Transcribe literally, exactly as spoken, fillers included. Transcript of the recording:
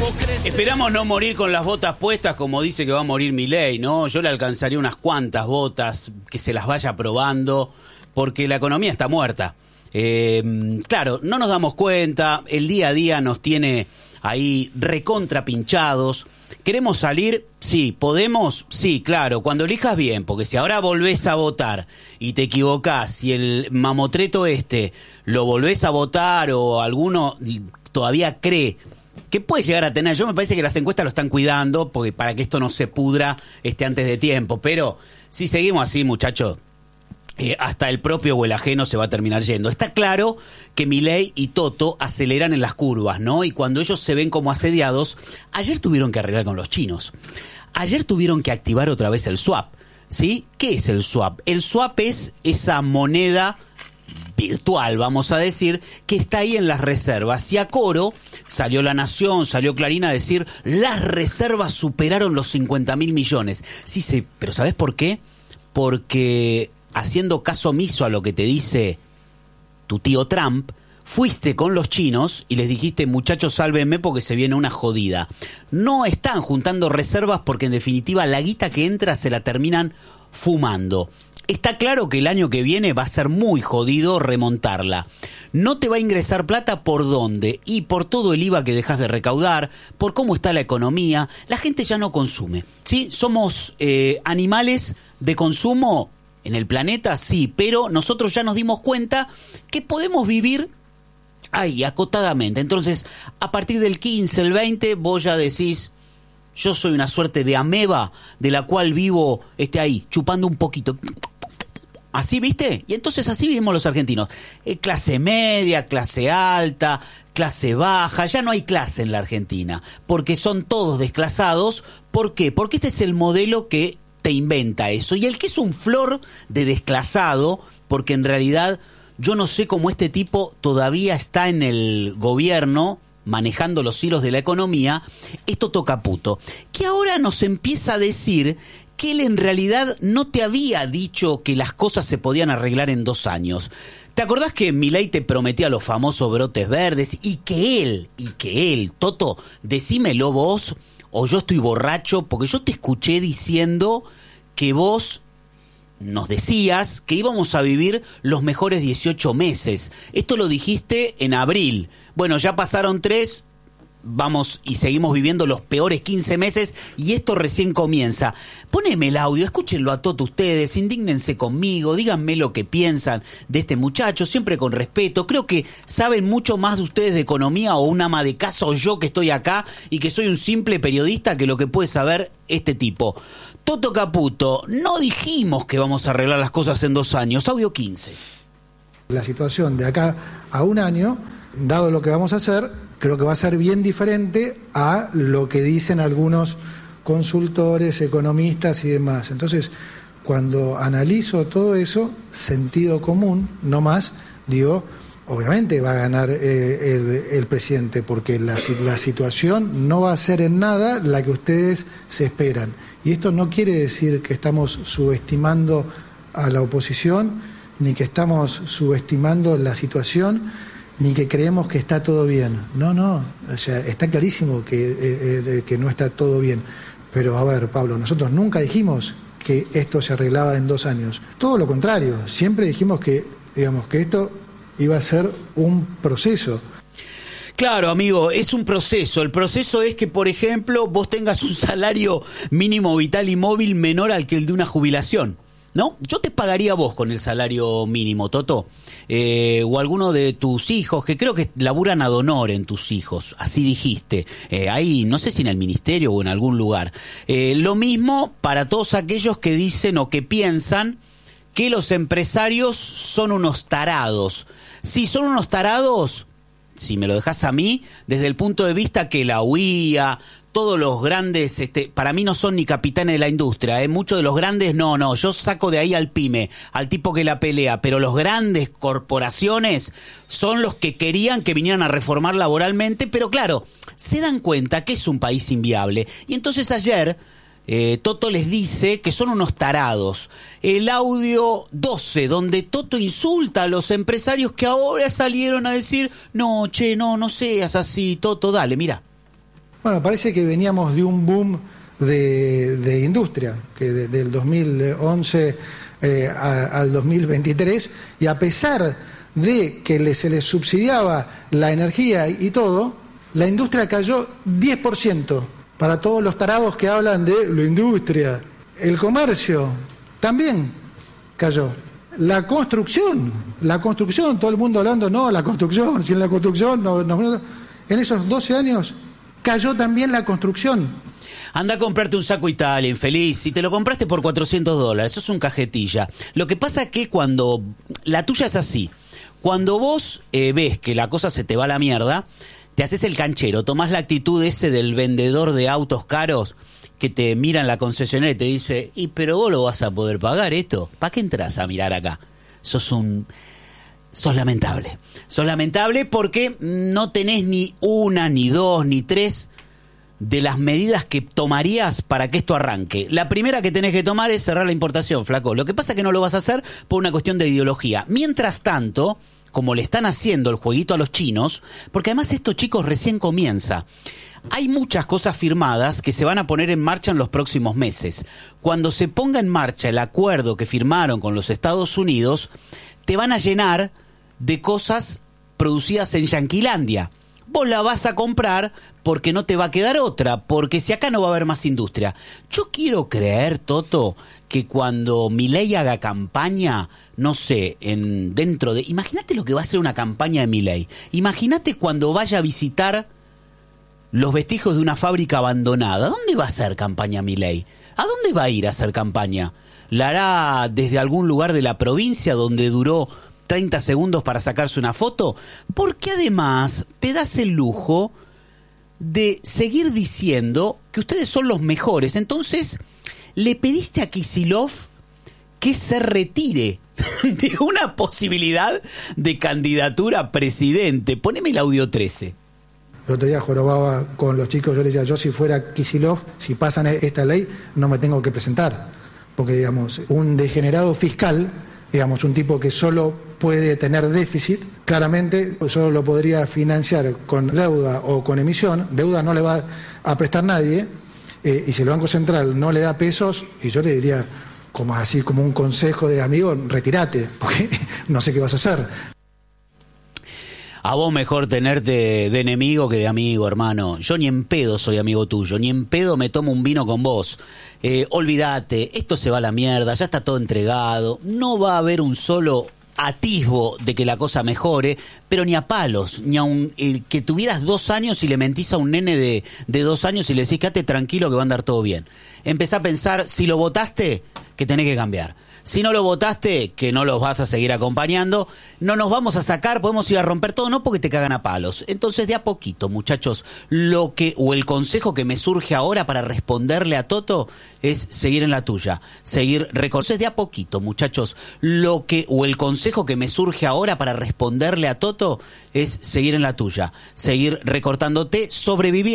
Esperamos no morir con las botas puestas como dice que va a morir Milei, ¿no? Yo le alcanzaría unas cuantas botas que se las vaya probando porque la economía está muerta. Eh, claro, no nos damos cuenta, el día a día nos tiene ahí recontra pinchados. ¿Queremos salir? Sí. ¿Podemos? Sí, claro, cuando elijas bien, porque si ahora volvés a votar y te equivocás y el mamotreto este lo volvés a votar o alguno todavía cree que puede llegar a tener, yo me parece que las encuestas lo están cuidando porque para que esto no se pudra este antes de tiempo, pero si seguimos así, muchachos, Eh, hasta el propio o el ajeno se va a terminar yendo. Está claro que Milei y Toto aceleran en las curvas, ¿no? Y cuando ellos se ven como asediados, ayer tuvieron que arreglar con los chinos. Ayer tuvieron que activar otra vez el swap, ¿sí? ¿Qué es el swap? El swap es esa moneda virtual, vamos a decir, que está ahí en las reservas. Y a coro salió La Nación, salió Clarín a decir, las reservas superaron los cincuenta mil millones. Sí, sí, pero ¿sabés por qué? Porque haciendo caso omiso a lo que te dice tu tío Trump, fuiste con los chinos y les dijiste, muchachos, sálvenme porque se viene una jodida. No están juntando reservas porque en definitiva la guita que entra se la terminan fumando. Está claro que el año que viene va a ser muy jodido remontarla. No te va a ingresar plata por dónde, y por todo el I V A que dejas de recaudar, por cómo está la economía. La gente ya no consume, ¿sí? Somos eh, animales de consumo en el planeta, sí, pero nosotros ya nos dimos cuenta que podemos vivir ahí, acotadamente. Entonces, a partir del quince, el veinte, vos ya decís, yo soy una suerte de ameba de la cual vivo este, ahí, chupando un poquito. Así, ¿viste? Y entonces así vivimos los argentinos. Eh, clase media, clase alta, clase baja. Ya no hay clase en la Argentina, porque son todos desclasados. ¿Por qué? Porque este es el modelo que te inventa eso. Y el que es un flor de desclasado, porque en realidad yo no sé cómo este tipo todavía está en el gobierno manejando los hilos de la economía, es Toto Caputo, que ahora nos empieza a decir que él en realidad no te había dicho que las cosas se podían arreglar en dos años. ¿Te acordás que Milei te prometía los famosos brotes verdes? Y que él, y que él, Toto, decímelo vos, o yo estoy borracho, porque yo te escuché diciendo que vos nos decías que íbamos a vivir los mejores dieciocho meses. Esto lo dijiste en abril. Bueno, ya pasaron tres, vamos y seguimos viviendo los peores quince meses y esto recién comienza. Poneme el audio, escúchenlo a todos ustedes, indígnense conmigo, díganme lo que piensan de este muchacho, siempre con respeto. Creo que saben mucho más de ustedes de economía o un ama de casa o yo que estoy acá y que soy un simple periodista que lo que puede saber este tipo. Toto Caputo, no dijimos que vamos a arreglar las cosas en dos años, audio quince. La situación de acá a un año, dado lo que vamos a hacer, creo que va a ser bien diferente a lo que dicen algunos consultores, economistas y demás. Entonces, cuando analizo todo eso, sentido común, no más, digo, obviamente va a ganar eh, el, el presidente, porque la, la situación no va a ser en nada la que ustedes se esperan. Y esto no quiere decir que estamos subestimando a la oposición, ni que estamos subestimando la situación, ni que creemos que está todo bien. No, no, o sea, está clarísimo que, eh, eh, que no está todo bien. Pero a ver, Pablo, nosotros nunca dijimos que esto se arreglaba en dos años. Todo lo contrario, siempre dijimos que, digamos, que esto iba a ser un proceso. Claro, amigo, es un proceso. El proceso es que, por ejemplo, vos tengas un salario mínimo vital y móvil menor al que el de una jubilación, ¿no? Yo te pagaría a vos con el salario mínimo, Toto, eh, o alguno de tus hijos, que creo que laburan ad honorem tus hijos, así dijiste, eh, ahí, no sé si en el ministerio o en algún lugar. Eh, lo mismo para todos aquellos que dicen o que piensan que los empresarios son unos tarados. Si son unos tarados, si me lo dejas a mí, desde el punto de vista que la U I A, todos los grandes, este, para mí no son ni capitanes de la industria, ¿eh? Muchos de los grandes, no, no, yo saco de ahí al pyme, al tipo que la pelea, pero los grandes corporaciones son los que querían que vinieran a reformar laboralmente, pero claro, se dan cuenta que es un país inviable. Y entonces ayer Eh, Toto les dice que son unos tarados. El audio doce, donde Toto insulta a los empresarios que ahora salieron a decir, no, che, no, no seas así, Toto, dale, mira. Bueno, parece que veníamos de un boom de, de industria, que de, del dos mil once eh, a, al dos mil veintitrés, y a pesar de que le, se les subsidiaba la energía y todo, la industria cayó diez por ciento. Para todos los tarados que hablan de la industria, el comercio también cayó. La construcción, la construcción, todo el mundo hablando, no, la construcción, sin la construcción, no, no, en esos doce años cayó también la construcción. Anda a comprarte un saco Italia, infeliz. Si te lo compraste por cuatrocientos dólares, eso es un cajetilla. Lo que pasa es que cuando la tuya es así, cuando vos eh, ves que la cosa se te va a la mierda, te haces el canchero, tomás la actitud ese del vendedor de autos caros que te mira en la concesionaria y te dice, y pero vos lo vas a poder pagar esto, ¿para qué entras a mirar acá? Sos un... sos lamentable. Sos lamentable porque no tenés ni una, ni dos, ni tres de las medidas que tomarías para que esto arranque. La primera que tenés que tomar es cerrar la importación, flaco. Lo que pasa es que no lo vas a hacer por una cuestión de ideología. Mientras tanto, como le están haciendo el jueguito a los chinos, porque además esto, chicos, recién comienza. Hay muchas cosas firmadas que se van a poner en marcha en los próximos meses. Cuando se ponga en marcha el acuerdo que firmaron con los Estados Unidos, te van a llenar de cosas producidas en Yanquilandia. Vos la vas a comprar porque no te va a quedar otra, porque si acá no va a haber más industria. Yo quiero creer, Toto, que cuando Milei haga campaña, no sé, en dentro de... Imagínate lo que va a ser una campaña de Milei. Imagínate cuando vaya a visitar los vestigios de una fábrica abandonada. ¿Dónde va a hacer campaña Milei? ¿A dónde va a ir a hacer campaña? ¿La hará desde algún lugar de la provincia donde duró treinta segundos para sacarse una foto? Porque además te das el lujo de seguir diciendo que ustedes son los mejores. Entonces, le pediste a Kicillof que se retire de una posibilidad de candidatura a presidente. Poneme el audio trece. El otro día jorobaba con los chicos, yo les decía, yo si fuera Kicillof, si pasan esta ley, no me tengo que presentar. Porque, digamos, un degenerado fiscal, digamos, un tipo que solo puede tener déficit, claramente solo lo podría financiar con deuda o con emisión. Deuda no le va a prestar nadie, eh, y si el Banco Central no le da pesos, y yo le diría, como así como un consejo de amigo, retírate, porque no sé qué vas a hacer. A vos mejor tenerte de enemigo que de amigo, hermano. Yo ni en pedo soy amigo tuyo, ni en pedo me tomo un vino con vos. Eh, olvídate, esto se va a la mierda, ya está todo entregado, no va a haber un solo atisbo de que la cosa mejore, pero ni a palos, ni a un eh, que tuvieras dos años y le mentís a un nene de, de dos años y le decís, quédate tranquilo que va a andar todo bien. Empezá a pensar, si lo votaste, que tenés que cambiar. Si no lo votaste, que no los vas a seguir acompañando, no nos vamos a sacar, podemos ir a romper todo, no porque te cagan a palos. Entonces, de a poquito, muchachos, lo que, o el consejo que me surge ahora para responderle a Toto es seguir en la tuya, seguir, entonces de a poquito, muchachos, lo que, o el consejo que me surge ahora para responderle a Toto es seguir en la tuya, seguir recortándote, sobrevivir.